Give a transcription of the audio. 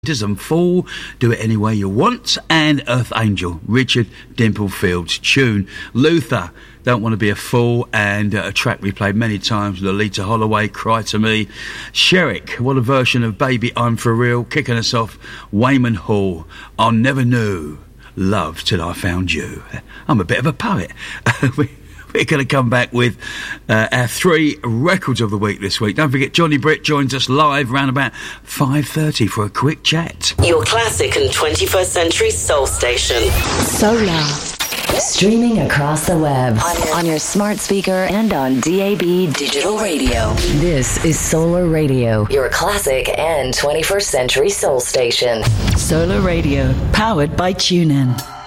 And Fall, Do It Any Way You Want, and Earth Angel, Richard Dimplefield's tune. Luther, Don't Want to Be a Fool, and a track we played many times, Lolita Holloway, Cry to Me. Sherrick, what a version of Baby I'm For Real, kicking us off, Wayman Hall, I Never Knew Love Till I Found You. I'm a bit of a poet. We're going to come back with our 3 records of the week this week. Don't forget, Johnny Britt joins us live around about 5:30 for a quick chat. Your classic and 21st century soul station. Solar. Streaming across the web. On your smart speaker and on DAB digital radio. This is Solar Radio. Your classic and 21st century soul station. Solar Radio, powered by TuneIn.